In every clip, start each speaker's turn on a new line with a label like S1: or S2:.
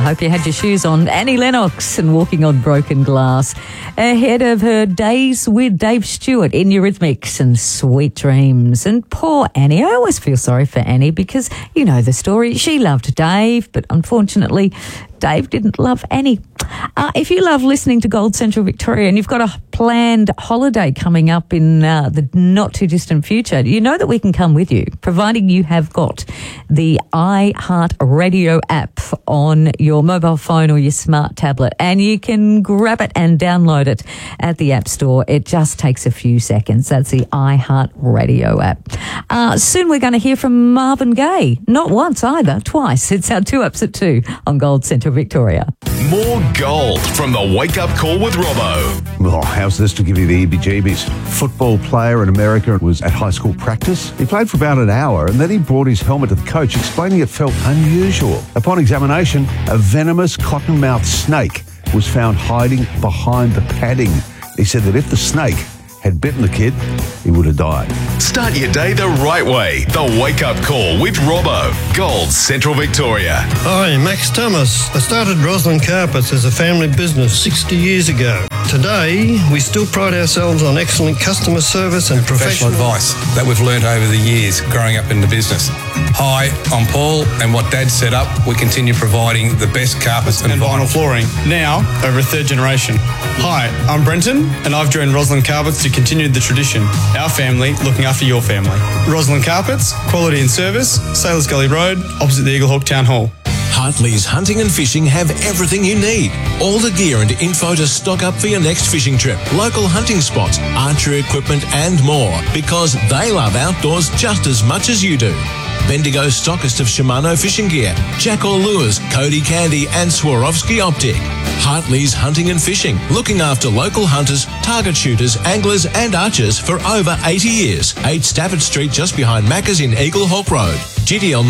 S1: hope you had your shoes on. Annie Lennox and Walking on Broken Glass. Ahead of her days with Dave Stewart in Eurythmics and Sweet Dreams. And poor Annie. I always feel sorry for Annie because you know the story. She loved Dave, but unfortunately Dave didn't love Annie. If you love listening to Gold Central Victoria and you've got a planned holiday coming up in the not too distant future, you know that we can come with you, providing you have got the iHeart Radio app on your mobile phone or your smart tablet, and you can grab it and download it at the App Store. It just takes a few seconds. That's the iHeart Radio app. Soon we're going to hear from Marvin Gaye. Not once either, twice. It's our 2 Ups at 2 on Gold Central Victoria.
S2: More gold from the Wake Up Call with Robbo.
S3: Oh, how's this to give you the heebie-jeebies? Football player in America was at high school practice. He played for about an hour and then he brought his helmet to the coach, explaining it felt unusual. Upon examination, a venomous cottonmouth snake was found hiding behind the padding. He said that if the snake had bitten the kid, he would have died.
S2: Start your day the right way. The Wake Up Call with Robbo. Gold Central Victoria.
S4: Hi, Max Thomas. I started Roslyn Carpets as a family business 60 years ago. Today, we still pride ourselves on excellent customer service and professional
S5: advice that we've learned over the years growing up in the business. Hi, I'm Paul, and what Dad set up, we continue providing the best carpets and vinyl
S6: flooring, now over a third generation. Hi, I'm Brenton, and I've joined Roslyn Carpets to continue the tradition. Our family looking after your family. Roslyn Carpets, quality and service, Sailors Gully Road, opposite the Eaglehawk Town Hall.
S7: Hartley's Hunting and Fishing have everything you need. All the gear and info to stock up for your next fishing trip. Local hunting spots, archery equipment and more. Because they love outdoors just as much as you do. Bendigo stockist of Shimano fishing gear, Jackal Lures, Cody Candy and Swarovski Optic. Hartley's Hunting and Fishing, looking after local hunters, target shooters, anglers and archers for over 80 years. 8 Stafford Street just behind Macca's in Eaglehawk Road. GDL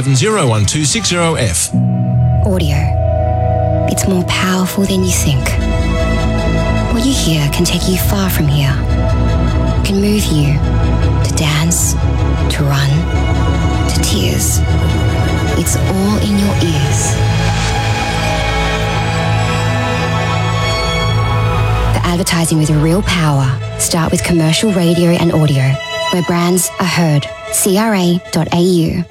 S7: 98701260F.
S8: Audio. It's more powerful than you think. What you hear can take you far from here. It can move you to dance, to run, to tears. It's all in your ears. For advertising with real power, start with commercial radio and audio, where brands are heard. CRA.au.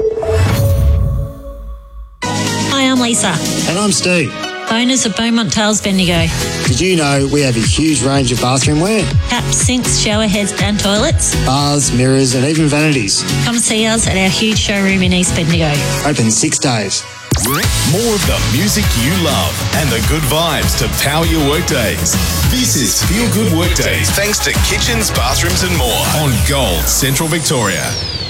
S9: Hi, I'm Lisa.
S10: And I'm Steve.
S9: Owners of Beaumont Tales Bendigo.
S10: Did you know we have a huge range of bathroom wear?
S9: Taps, sinks, shower heads and toilets.
S10: Bars, mirrors and even vanities.
S9: Come see us at our huge showroom in East Bendigo.
S10: Open 6 days.
S2: More of the music you love and the good vibes to power your workdays. This is Feel Good Workdays, thanks to Kitchens, Bathrooms and More on Gold Central Victoria.